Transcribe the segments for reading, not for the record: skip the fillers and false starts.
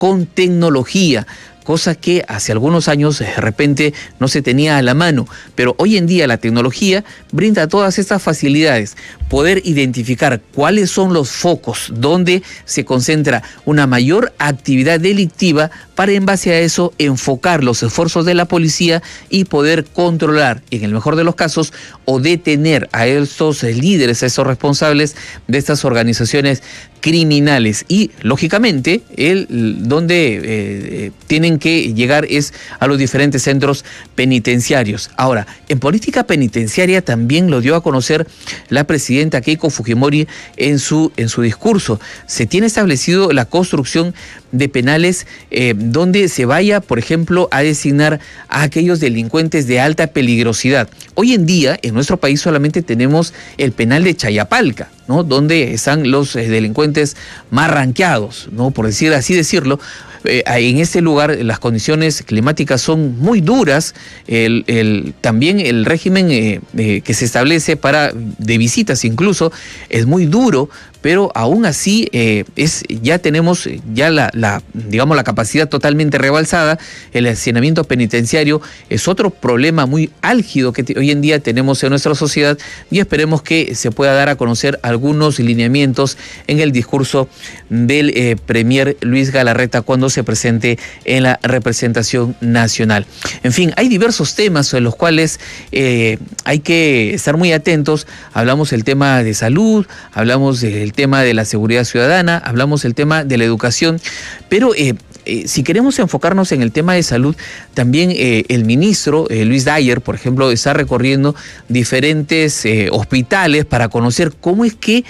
con tecnología, cosa que hace algunos años de repente no se tenía a la mano, pero hoy en día la tecnología brinda todas estas facilidades, poder identificar cuáles son los focos donde se concentra una mayor actividad delictiva para en base a eso enfocar los esfuerzos de la policía y poder controlar, en el mejor de los casos, o detener a estos líderes, a esos responsables de estas organizaciones criminales. Y lógicamente donde tienen que llegar es a los diferentes centros penitenciarios. Ahora, en política penitenciaria también lo dio a conocer la presidenta Keiko Fujimori en su discurso. Se tiene establecido la construcción de penales donde se vaya, por ejemplo, a designar a aquellos delincuentes de alta peligrosidad. Hoy en día, en nuestro país solamente tenemos el penal de Chayapalca, ¿no?, donde están los delincuentes más ranqueados, ¿no?, por decirlo. En este lugar las condiciones climáticas son muy duras, también el régimen que se establece de visitas incluso es muy duro, pero aún así ya tenemos la capacidad totalmente rebalsada. El hacinamiento penitenciario es otro problema muy álgido que hoy en día tenemos en nuestra sociedad, y esperemos que se pueda dar a conocer algunos lineamientos en el discurso del Premier Luis Galarreta cuando se presente en la representación nacional. En fin, hay diversos temas en los cuales hay que estar muy atentos. Hablamos del tema de salud, hablamos del tema de la seguridad ciudadana, hablamos del tema de la educación, pero si queremos enfocarnos en el tema de salud, también el ministro Luis Dyer, por ejemplo, está recorriendo diferentes hospitales para conocer cómo es que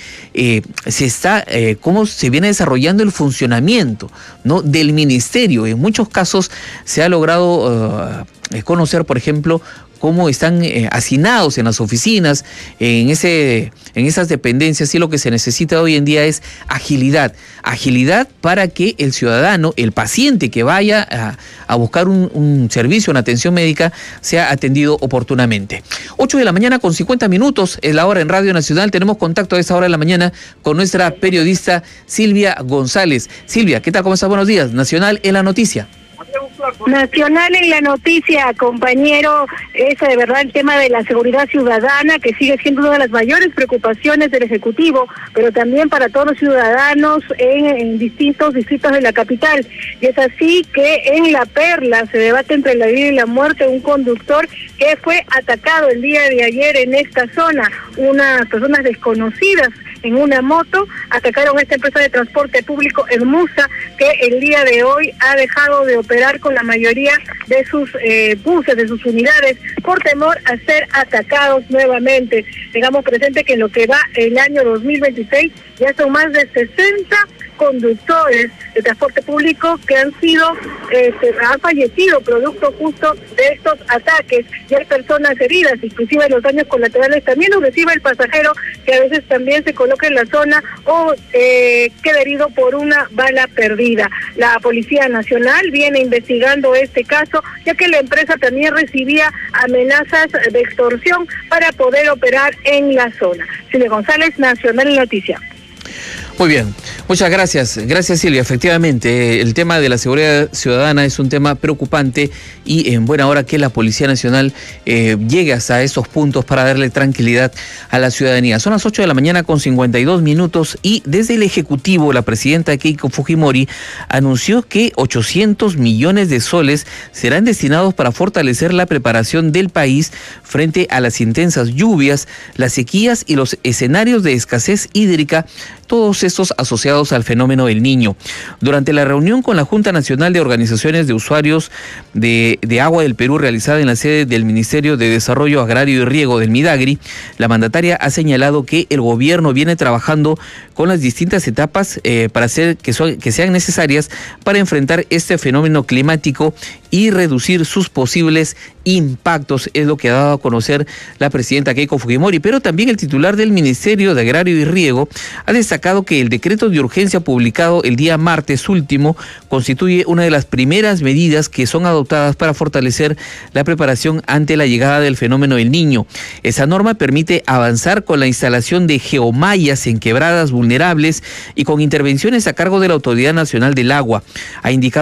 cómo se viene desarrollando el funcionamiento, ¿no?, del ministerio. En muchos casos se ha logrado conocer, por ejemplo, cómo están hacinados en las oficinas, en esas dependencias, y lo que se necesita hoy en día es agilidad para que el ciudadano, el paciente que vaya a buscar un servicio, una atención médica, sea atendido oportunamente. 8:50 a.m, es la hora en Radio Nacional. Tenemos contacto a esa hora de la mañana con nuestra periodista Silvia González. Silvia, ¿qué tal? ¿Cómo estás? Buenos días. Nacional en la noticia. Nacional en la noticia, compañero. Es de verdad el tema de la seguridad ciudadana, que sigue siendo una de las mayores preocupaciones del Ejecutivo, pero también para todos los ciudadanos en distintos distritos de la capital. Y es así que en La Perla se debate entre la vida y la muerte un conductor que fue atacado el día de ayer en esta zona. Unas personas desconocidas en una moto atacaron a esta empresa de transporte público Hermusa, que el día de hoy ha dejado de operar con la mayoría de sus buses, de sus unidades, por temor a ser atacados nuevamente. Tengamos presente que en lo que va el año 2026 ya son más de 60 conductores de transporte público que han fallecido producto justo de estos ataques, y hay personas heridas, inclusive los daños colaterales también los recibe el pasajero, que a veces también se coloca en la zona o queda herido por una bala perdida. La Policía Nacional viene investigando este caso, ya que la empresa también recibía amenazas de extorsión para poder operar en la zona. Silvia González, Nacional en Noticias. Muy bien, muchas gracias. Gracias, Silvia. Efectivamente, el tema de la seguridad ciudadana es un tema preocupante, y en buena hora que la Policía Nacional llegue hasta esos puntos para darle tranquilidad a la ciudadanía. Son las 8:52 a.m, y desde el Ejecutivo la presidenta Keiko Fujimori anunció que 800 millones de soles serán destinados para fortalecer la preparación del país frente a las intensas lluvias, las sequías y los escenarios de escasez hídrica, todos estos asociados al fenómeno del Niño. Durante la reunión con la Junta Nacional de Organizaciones de Usuarios de Agua del Perú, realizada en la sede del Ministerio de Desarrollo Agrario y Riego del Midagri, la mandataria ha señalado que el gobierno viene trabajando con las distintas etapas para hacer que sean necesarias para enfrentar este fenómeno climático y reducir sus posibles impactos, es lo que ha dado a conocer la presidenta Keiko Fujimori. Pero también el titular del Ministerio de Agrario y Riego ha destacado que el decreto de urgencia publicado el día martes último constituye una de las primeras medidas que son adoptadas para fortalecer la preparación ante la llegada del fenómeno El Niño. Esa norma permite avanzar con la instalación de geomallas en quebradas vulnerables y con intervenciones a cargo de la Autoridad Nacional del Agua. Ha indicado